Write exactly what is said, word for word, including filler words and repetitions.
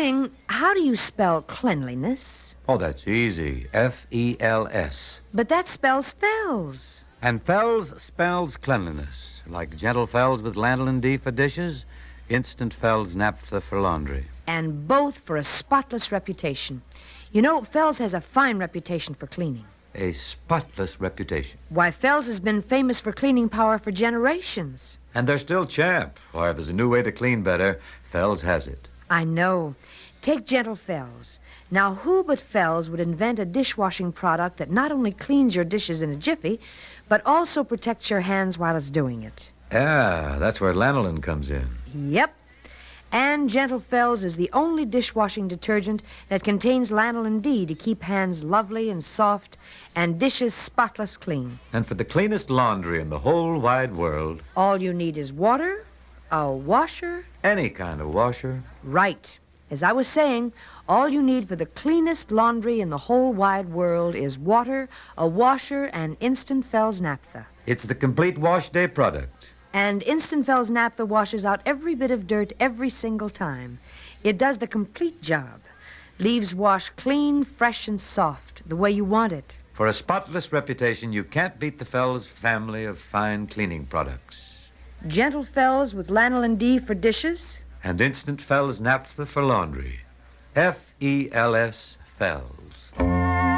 saying, how do you spell cleanliness? Oh, that's easy. F E L S. But that spells Fells. And Fells spells cleanliness. Like Gentle Fells with Lanolin D for dishes, Instant Fells Naphtha for laundry. And both for a spotless reputation. You know, Fells has a fine reputation for cleaning. A spotless reputation. Why, Fells has been famous for cleaning power for generations. And they're still champ. Why, if there's a new way to clean better, Fells has it. I know. Take Gentle Fells. Now, who but Fells would invent a dishwashing product that not only cleans your dishes in a jiffy, but also protects your hands while it's doing it? Yeah, that's where lanolin comes in. Yep. And Gentle Fells is the only dishwashing detergent that contains lanolin D to keep hands lovely and soft and dishes spotless clean. And for the cleanest laundry in the whole wide world... all you need is water, a washer... any kind of washer. Right. As I was saying, all you need for the cleanest laundry in the whole wide world is water, a washer, and Instant Fells Naphtha. It's the complete wash day product. And Instant Fells Naphtha washes out every bit of dirt every single time. It does the complete job. Leaves wash clean, fresh, and soft, the way you want it. For a spotless reputation, you can't beat the Fells family of fine cleaning products. Gentle Fells with lanolin D for dishes. And Instant Fells Naphtha for laundry. F E L S Fells.